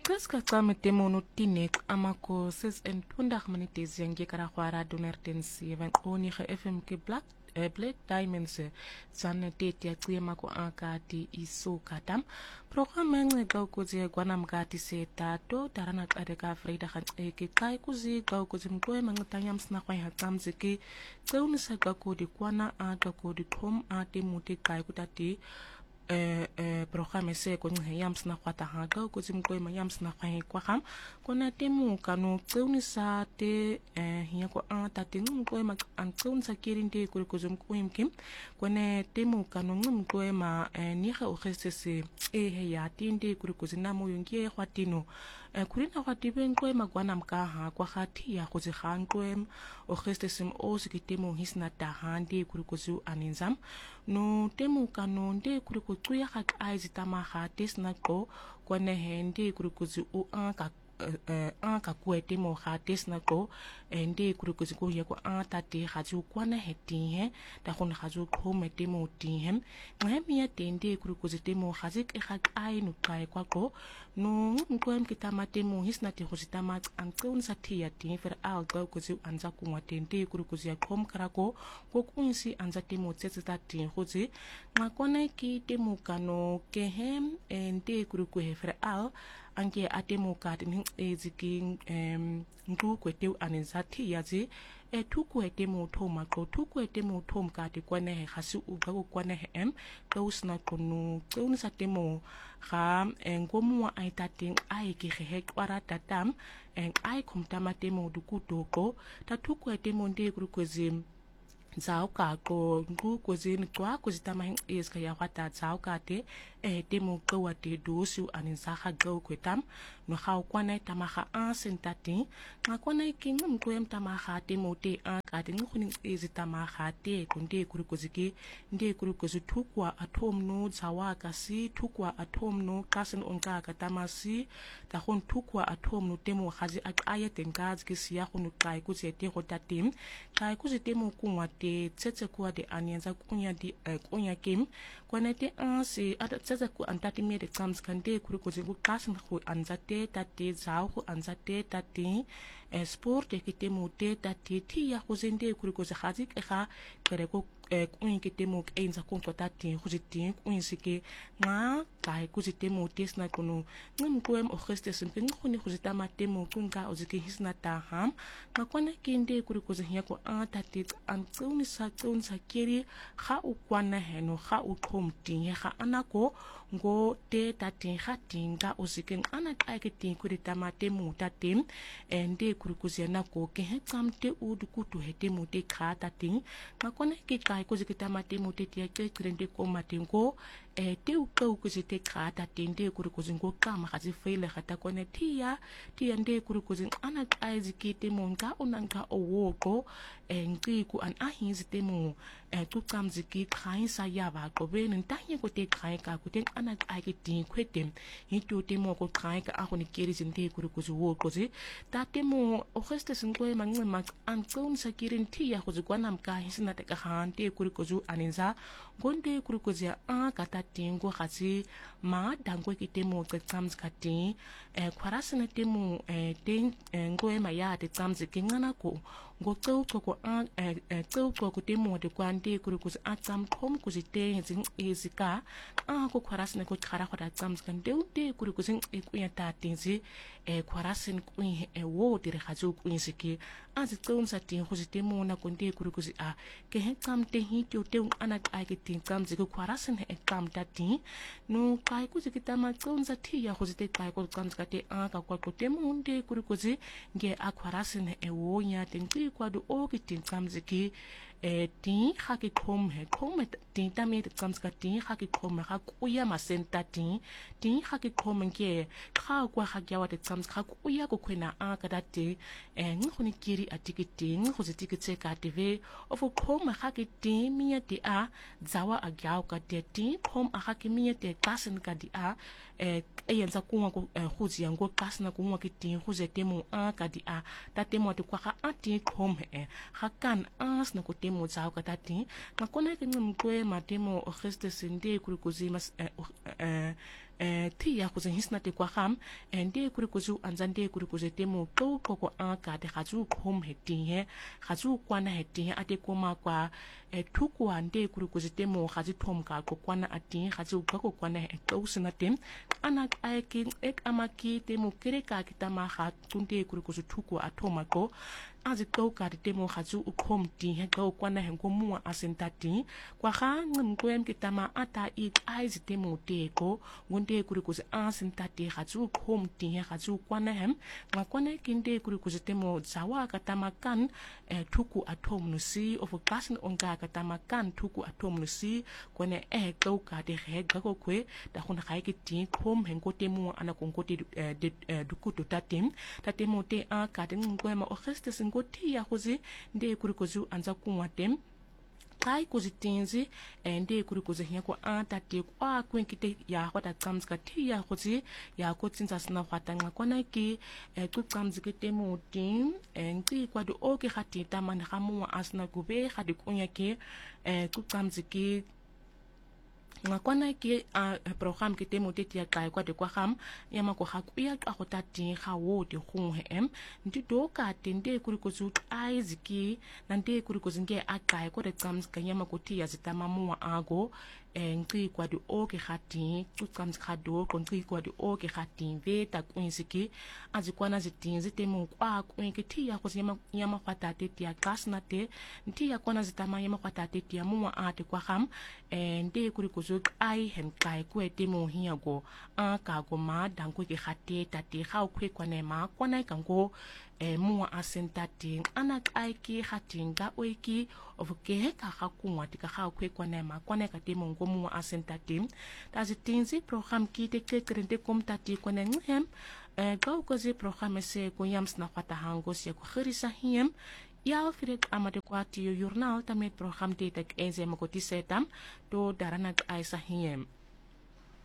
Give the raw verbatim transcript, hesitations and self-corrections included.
Kaska kame temo no tinek amako ses en tundag minutes yang kara kwara doner ten seven oni ge F M ke black eh, black diamonds san tete ya mako akati iso katam programme nge ga ko je gwanam gati se tato darana kade ka frida khan ke kai kuzi ga ko je mtoe mangtanyam sna kwa ha tamziki tseuni sa ga ko di kwana a ga ko di thom a te muti kai kutati eh eh programme se ko nge yams na kwata ha ga ko sim ko ma yams na kwa kwa kham ko na te mu kanu tseuni sa te eh hiya ko an ta te ngum ko ma an tseun sa kirin te ko ko zum ko im kim ko ne te mu kanu ngum ko ma ni ga o gese se e he ya tinde ko ko zina mo yongi e khwatino e kurina khwati ben ko ma gwana mka ha kwa khati ya ko ze khan ko em o gese sim o se ki te mu hisna ta hande ko ko zu aninzam no te mu kanu nde ko ko tuya ga aizi tamaga tesna ko kone hende kurukuzi u anka an ka kuete mo ga tesna ko ende kurukuzi ko ye ko an ta te ga ju kwana heti he ta khon ga ju ko mete mo ti hem ngemi ya tende kurukuzi te mo ga zik e ga ai no kai kwa ko no ko em kitamate mo hisna te go sitama an tsun sa ti ya ti fer al go ko ju anza ku mo tende kurukuzi ya kom kara ko ko kunsi anza te mo tsetsa ta ti go ji ngakone ki te mo kano ke hem ende kuruku he fer al anke atemo kadin eziki em ngu kwete anenzati yazi e tuku etemo thoma ko tuku etemo thom kate kwane he khasi uga ko kwane he em kausna kono kaunsa temo ga engomu aitating ai ki he kwara tatam en ai komtama temo dukutoko ta tuku etemo nde kurukozim zao ka ko ngu ko zin kwa ko zitama is ka ya kwata zao ka te e te mo ko wa te dosu anin sa ga go kwetam no ga kwana tama ga asentati nga kwana ki ngum ko em tama ga te mo te a ka te ngu ni is tama ga te ko nde ku ko ziki nde ku ko zu tukwa atom no zawa ka si tukwa atom no kasen on ka ka tama si ta hon tukwa atom no te mo ga zi a ayeten ka ziki si ya go no kai ku se te go tatim kai ku se te mo ku wa te tsetse kwa de anyenza kunya di kunya kim kwana te ansi ata tsetse ku antati me de exams kande kuri ko zingu kasin ko anzate tate zao ko anzate tate sport e kite mo te tate ti ya ko zende kuri ko zahazik e ga kere ko kunya kite mo enza ko tate ko ziti kunya sike nga kai ko zite mo tes na kono ngam ko em o geste sim ken ko ni ko zita mate mo kunga o zike hisna ta ham nga kwana kinde kuri ko zihya ko tate an ni sa tsun sa kiri ga o kwana heno ga o khomting ga anako ngo te ta tin ga tinga o siken ana ka ke tin ku rita mate mu ta tem ende kurukuzi na ko ke he tsamte u du kutu hete mu te kha ta tin ka kone ke kai ko zikita mate mu te te ke krende ko mate ngo e te u ko ku zite kha ta tin de kurukuzi ngo ka ma ga zifele ga ta kone tia tia ende kurukuzi ana ka zikite mu nga onanga o wo ko engri ku an ahi zite mu e tu tsamziki khai sa ya ba ko be nin ta ye ko te khai ka ku te ana ka ke tin kwete hi tu te mo ko khai ka a ko ni kiri zinte kurukuzi wo ko zi ta te mo o geste singo e mangwe ma an tsun sa kirin ti ya ko zikwana mka hisina te ka han te kurukuzi aninza gonde kurukuzi a ka ta tingo khasi ma dango ki te mo te tsams ka ti e kwarasina te mo e te ngo e ma ya te tsamziki ngana ko ngo tsau ko a e tsau ko te mo de kwante kurukuzi a tsam thom ku zite zin ezika a ko kwarasina ko khara khara tsams kan de te kurukuzi e ku ya ta tinzi e kwarasin ku e wo dire khazu ku insiki a zi tsau sa tin ku zite mo na ko te kurukuzi a ke he tsam te hi te te ana ka ke tin tsam zi ko kwarasin e tsam ta tin no kai ku zikita ma tsau sa ti ya ku zite kai ko tsam ka te a ka ko te mo nde kurukuzi nge a kwarasin e wo nya tin ti kwa do o ki tin tsam ziki e tin ha ki khom he khom tin ta me tsam ska tin ha ki khom ha ku ya ma senta tin tin ha ki khom nge kha kwa ha ya wa te tsam ska ku ya ko khwena a ka da te e ngi khoni kiri a tikiting go zitikitse ka te ve of khom ha ki tin mi ya te a zawa a gya ka te tin khom a ha ki mi ya te kasen ka di a e e yenza ku ngo go zi yang go kasna ku ngo ki tin go ze te mo a ka di a ta te mo te kwa ha a tin khom he ha kan as na ko te mo zao ka ta tin ma kona ke ngum ko e ma te mo o geste sinde ku ko zi mas eh tia kuze hisna te kwa ham ende kuri kuzu anzande kuri kuze temo to koko anka te khazu khom hetinhe khazu kwana hetinhe ate koma kwa e thuku ande kuri kuze temo khazi thom ka ko kwana ati khazu ka ko kwana e to sina tem ana aiki ek amaki temo kere ka kitama kha tunde kuri kuzu thuku athoma ko azi to ka temo khazu ukhom ti he ko kwana he ko mua asentati kwa kha ngwem kitama ata i aizi temo te ko ngunde kuri kuze asentati khazu khom ti he khazu kwana hem ngakwana kinde kuri kuze temo zawa katama kan e thuku athom no si of klasen onka katama kan thuku athom no si kone e to ka de he ga ko kwe da khona khai ki ti khom hen ko temo ana kon ko te de dukuto tatim tatemo te a ka de ngwema orchestre ngoti ya khozi nde kuri kuzu anza kunwatem kai kuzitinzi ende kuri kuze hiya ko anta te kwa kwenkite ya khota tsamska thi ya khozi ya ko tsinza sina khwata nga kona ki ku tsamzike temo tin enti kwa do oke khati tamana khamu asna kube khadi kunya ke ku tsamzike nga kwana ke a program ke temo te tia kai kwa de kwa ham ya ma ko ha ku ya ka khota tin kha wo de khung he em ndi do ka tende kuri ko zu ai ziki nande kuri ko zinge a kai ko de tsams ka nyama ko tia zitama mu ago ngci kwa de o ke khati ku tsams kha do ko ngci kwa de o ke khati ve ta kunsiki azikwana zitin zitemo kwa kwenke tia ko nyama nyama khata te tia kasna te ntia kwana zitama nyama khata te tia mu a te kwa ham ende kuri ko zu ai hem kai ko temo hiya go a ka go ma dang ko ke khate ta te kha khwe kwane ma kwana ka go e mua asentati ana ai ki hatinga oiki ovuke ka hakungwa tika ha kwe kwane ma kwane ka temo ngo mua asentati tazitinzi program ki te kekrente komtati kwane nghem e go ko ze program se ko yams na kwata hango se ko khirisa hiem ya firet amade kwati yo journal tamet program te tek enze makoti setam to darana ai sa hiem